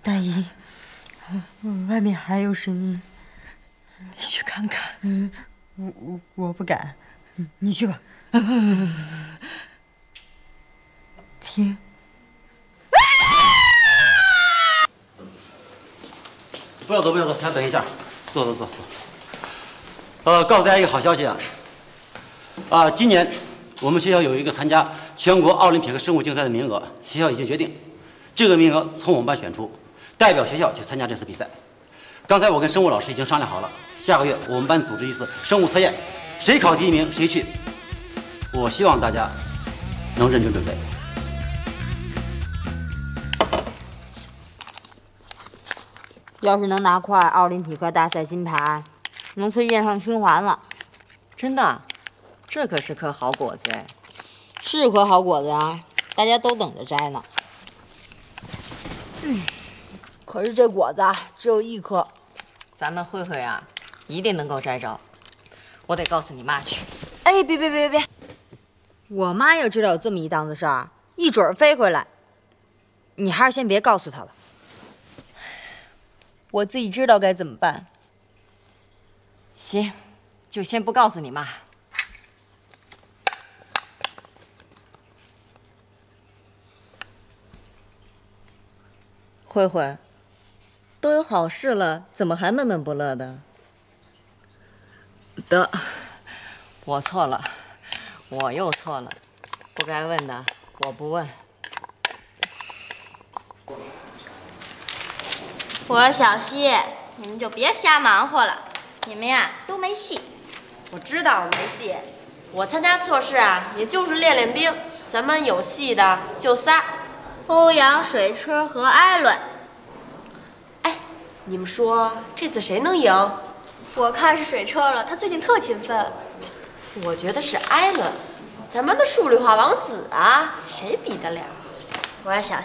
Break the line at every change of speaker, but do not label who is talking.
大姨，外面还有声音，你去看看。我不敢，你去吧。听。
不要走，不要走，先等一下，坐。告诉大家一个好消息啊！今年我们学校有一个参加全国奥林匹克生物竞赛的名额，学校已经决定，这个名额从我们班选出，代表学校去参加这次比赛。刚才我跟生物老师已经商量好了，下个月我们班组织一次生物测验，谁考第一名谁去。我希望大家能认真准备。
要是能拿块奥林匹克大赛金牌，能推荐上清华了。
真的，这可是颗好果子哎！
是颗好果子啊，大家都等着摘呢。可是这果子只有一颗。
咱们慧慧啊，一定能够摘着。我得告诉你妈去。
哎，别！我妈要知道有这么一档子事儿，一准儿飞回来。你还是先别告诉她了。
我自己知道该怎么办。行，就先不告诉你妈。慧慧，都有好事了，怎么还闷闷不乐的？得，我错了，我又错了，不该问的我不问。
我说小西，你们就别瞎忙活了，你们呀都没戏。
我知道没戏，我参加测试啊，也就是练练兵。咱们有戏的就仨：
欧阳、水车和艾伦。
哎，你们说这次谁能赢？
我看是水车了，他最近特勤奋。
我觉得是艾伦，咱们的数理化王子啊，谁比得了？
我说小